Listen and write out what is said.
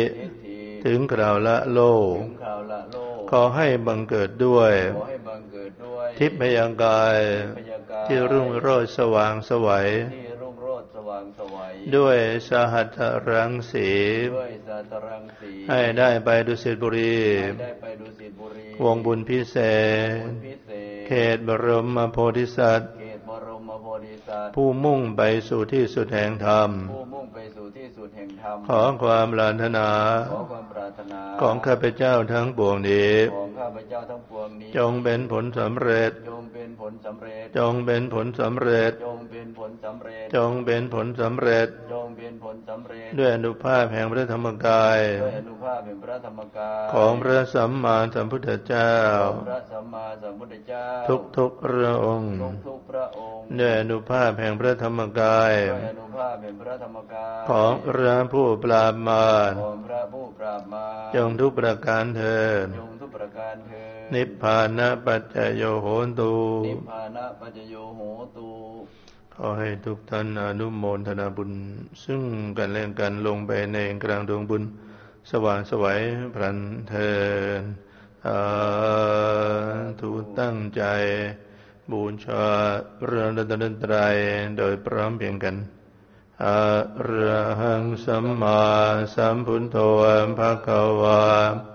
ถึงคราวละโลกขอให้บังเกิดด้วยทิพยกายที่รุ่งโรจน์สว่างไสวด้วยสหัสรังสีให้ได้ไปดุสิตบุรีวงบุญพิเศษเขตบรมโพธิสัตว์ผู้มุ่งไปสู่ที่สุดแห่งธรรมขอความปรารถนาของข้าพเจ้าทั้งปวงนี้จงเป็นผลสำเร็จจงเป็นผลสำเร็จจงเป็นผลสำเร็จด้วยอนุภาพแห่งพระธรรมกายของพระสัมมาสัมพุทธเจ้าทุกพระองค์ด้วยอนุภาพแห่งพระธรรมกายของพระผู้ปราบมารจงทุกประการเถิดนิพพานะปัจจโยโหตุขอให้ทุกท่านอนุโมทนาบุญซึ่งกันและกันลงไปในกลางดวงบุญสว่างไสวพลันเถิดทุกตั้งใจบูชาพระรัตนตรัยโดยพร้อมเพรียงกันอะระหังสัมมาสัมพุทโธภะคะวะ